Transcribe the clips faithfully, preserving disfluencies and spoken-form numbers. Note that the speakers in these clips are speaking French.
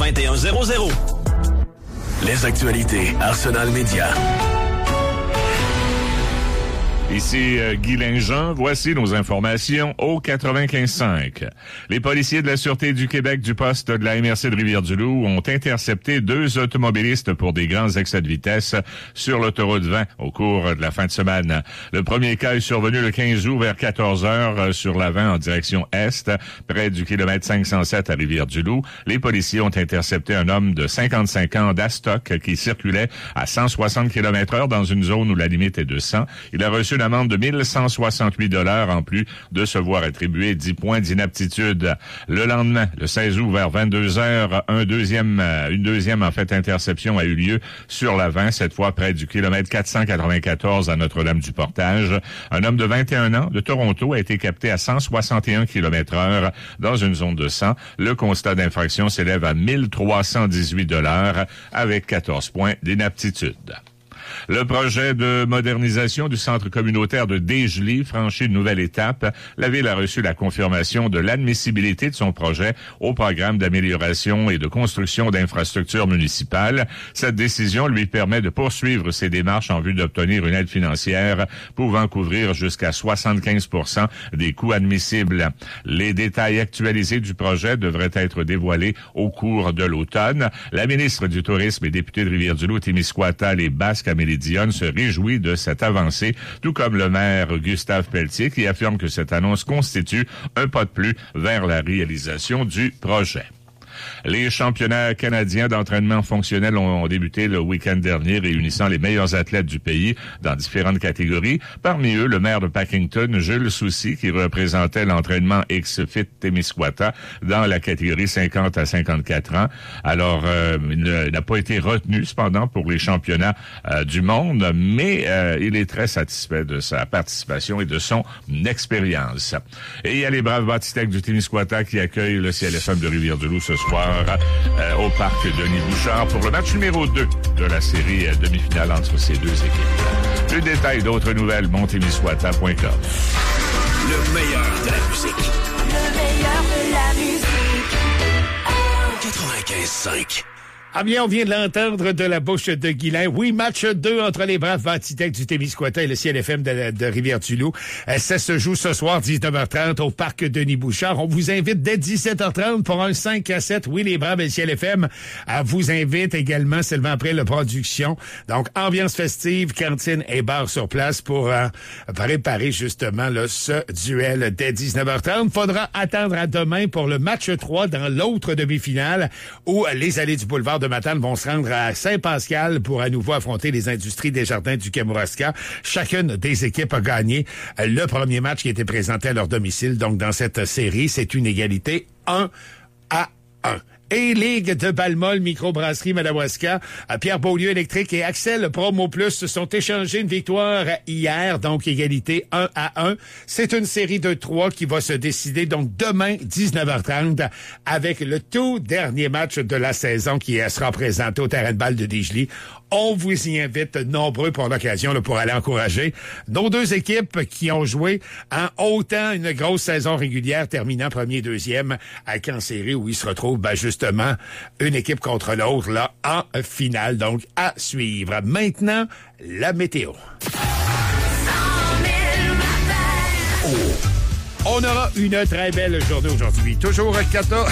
vingt et un zéro zéro. Les actualités Arsenal Média. Ici euh, Guy Linjean, voici nos informations au quatre-vingt-quinze cinq. Les policiers de la Sûreté du Québec du poste de la M R C de Rivière-du-Loup ont intercepté deux automobilistes pour des grands excès de vitesse sur l'autoroute vingt au cours de la fin de semaine. Le premier cas est survenu le quinze août vers quatorze heures sur la vingt en direction est, près du kilomètre cinq cent sept à Rivière-du-Loup. Les policiers ont intercepté un homme de cinquante-cinq ans d'Astoc qui circulait à cent soixante kilomètres heure dans une zone où la limite est de cent. Il a reçu une amende de mille cent soixante-huit dollars en plus de se voir attribuer dix points d'inaptitude. Le lendemain, le seize août vers vingt-deux heures, un deuxième, une deuxième en fait interception a eu lieu sur la vingt, cette fois près du kilomètre quatre cent quatre-vingt-quatorze à Notre-Dame-du-Portage. Un homme de vingt et un ans de Toronto a été capté à cent soixante et un kilomètres heure dans une zone de cent. Le constat d'infraction s'élève à mille trois cent dix-huit dollars avec quatorze points d'inaptitude. Le projet de modernisation du centre communautaire de Dégelée franchit une nouvelle étape. La Ville a reçu la confirmation de l'admissibilité de son projet au programme d'amélioration et de construction d'infrastructures municipales. Cette décision lui permet de poursuivre ses démarches en vue d'obtenir une aide financière pouvant couvrir jusqu'à soixante-quinze pour cent des coûts admissibles. Les détails actualisés du projet devraient être dévoilés au cours de l'automne. La ministre du Tourisme et députée de Rivière-du-Loup, Témiscouata, les Basques, Amélie Dionne se réjouit de cette avancée, tout comme le maire Gustave Pelletier qui affirme que cette annonce constitue un pas de plus vers la réalisation du projet. Les championnats canadiens d'entraînement fonctionnel ont débuté le week-end dernier, réunissant les meilleurs athlètes du pays dans différentes catégories. Parmi eux, le maire de Packington, Jules Soucy, qui représentait l'entraînement X-Fit Témiscouata dans la catégorie cinquante à cinquante-quatre ans. Alors, euh, il n'a pas été retenu, cependant, pour les championnats euh, du monde, mais euh, il est très satisfait de sa participation et de son expérience. Et il y a les braves Batistec du Témiscouata qui accueillent le C L F M de Rivière-du-Loup ce soir euh, au parc Denis Bouchard pour le match numéro deux de la série euh, demi-finale entre ces deux équipes. Le détail d'autres nouvelles, montémiscouata point com. Le meilleur de la musique. Le meilleur de la musique. quatre-vingt-quinze cinq. Ah bien, on vient de l'entendre de la bouche de Guylain. Oui, match deux entre les braves Batistec du Témiscouata et le C L F M de, de Rivière-du-Loup. Ça se joue ce soir, dix-neuf heures trente, au parc Denis Bouchard. On vous invite dès dix-sept heures trente pour un cinq à sept. Oui, les braves et le C L F M euh, vous invitent également, seulement après la production. Donc, ambiance festive, cantine et bar sur place pour euh, préparer justement là, ce duel dès dix-neuf heures trente. Faudra attendre à demain pour le match trois dans l'autre demi-finale où les allées du boulevard de Matane vont se rendre à Saint-Pascal pour à nouveau affronter les Industries des Jardins du Kamouraska. Chacune des équipes a gagné le premier match qui était présenté à leur domicile. Donc, dans cette série, c'est une égalité un à un. Et Ligue de Balmol, microbrasserie Madawaska, Pierre Beaulieu Électrique et Axel Promo Plus se sont échangés une victoire hier, donc égalité un à un. C'est une série de trois qui va se décider donc demain, dix-neuf heures trente, avec le tout dernier match de la saison qui sera présenté au terrain de balle de Dégelée. On vous y invite nombreux pour l'occasion là, pour aller encourager nos deux équipes qui ont joué en autant une grosse saison régulière, terminant premier et deuxième à qu'en série où ils se retrouvent ben, justement une équipe contre l'autre là en finale. Donc à suivre. Maintenant, la météo. Oh. On aura une très belle journée aujourd'hui. Toujours quatorze...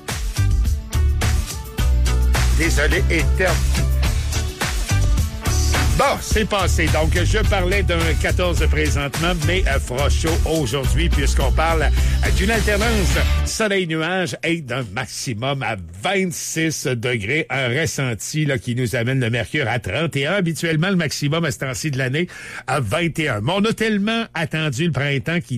Désolé, éternel. Bon, c'est passé. Donc, je parlais d'un quatorze présentement, mais euh, fera chaud aujourd'hui puisqu'on parle euh, d'une alternance soleil-nuage et d'un maximum à vingt-six degrés. Un ressenti là qui nous amène le mercure à trente et un. Habituellement, le maximum à ce temps-ci de l'année à vingt et un. Mais on a tellement attendu le printemps qui